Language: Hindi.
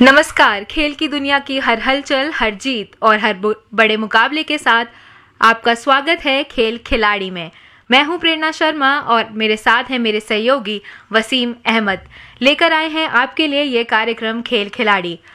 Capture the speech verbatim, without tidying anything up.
नमस्कार। खेल की दुनिया की हर हलचल, हर जीत और हर बड़े मुकाबले के साथ आपका स्वागत है खेल खिलाड़ी में। मैं हूं प्रेरणा शर्मा और मेरे साथ हैं मेरे सहयोगी वसीम अहमद। लेकर आए हैं आपके लिए ये कार्यक्रम खेल खिलाड़ी।